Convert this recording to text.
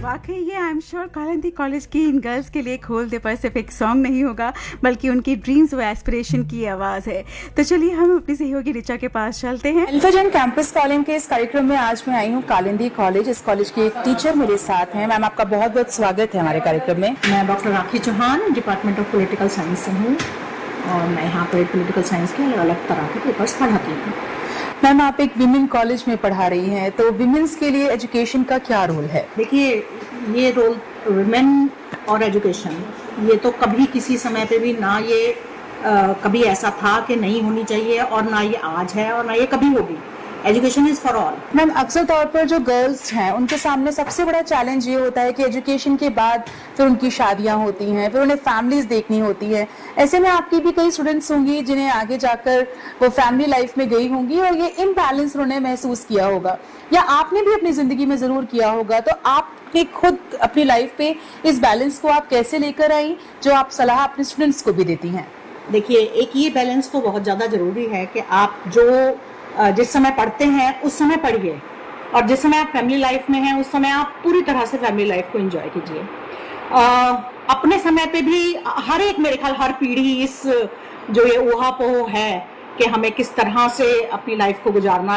वाकई ये I am sure Kalindi college की इन गर्ल्स के लिए खोल दे पर सिर्फ एक सॉन्ग नहीं होगा, बल्कि उनकी ड्रीम्स व एस्पिरेशन की आवाज़ है। तो चलिए हम अपनी सहयोगी ऋचा के पास चलते हैं। अल्फाजन कैंपस कॉलिंग के इस कार्यक्रम में आज मैं आई हूँ कालिंदी कॉलेज। इस कॉलेज के एक टीचर मेरे साथ हैं। मैम, आपका बहुत बहुत स्वागत है हमारे कार्यक्रम में। मैं doctor rakhi Chauhan, department of political science से हूँ और मैं यहाँ पर पॉलिटिकल साइंस के अलग अलग तरह के पेपर्स पढ़ाती हूँ। मैम, आप एक विमेन कॉलेज में पढ़ा रही हैं, तो विमेन्स के लिए एजुकेशन का क्या रोल है? देखिए, ये रोल विमेन और एजुकेशन ये तो कभी किसी समय पे भी ना ये कभी ऐसा था कि नहीं होनी चाहिए, और ना ये आज है और ना ये कभी होगी। Education is for all. Ma'am, अक्सर तौर पर जो गर्ल्स हैं उनके सामने सबसे बड़ा चैलेंज ये होता है कि एजुकेशन के बाद फिर उनकी शादियां होती हैं, फिर उन्हें फैमिलीज देखनी होती है। ऐसे में आपकी भी कई स्टूडेंट्स होंगी जिन्हें आगे जाकर वो फैमिली लाइफ में गई होंगी और ये इम्बैलेंस उन्होंने महसूस किया होगा, या आपने भी अपनी जिंदगी में जरूर किया होगा। तो आपने खुद अपनी लाइफ पे इस बैलेंस को आप कैसे लेकर आई, जो आप सलाह अपने स्टूडेंट्स को भी देती हैं? देखिए, एक ये बैलेंस तो बहुत ज़्यादा ज़रूरी है कि आप जो जिस समय पढ़ते हैं उस समय पढ़िए, और जिस समय आप फैमिली लाइफ में हैं उस समय आप पूरी तरह से फैमिली लाइफ को एंजॉय कीजिए। अपने समय पे भी हर एक, मेरे ख्याल हर पीढ़ी इस जो ये ऊहापोह है कि हमें किस तरह से अपनी लाइफ को गुजारना